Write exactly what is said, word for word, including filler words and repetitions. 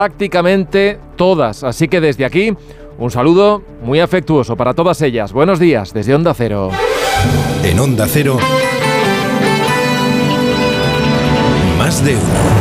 prácticamente todas. Así que desde aquí, un saludo muy afectuoso para todas ellas. Buenos días desde Onda Cero. En Onda Cero, Más de Uno.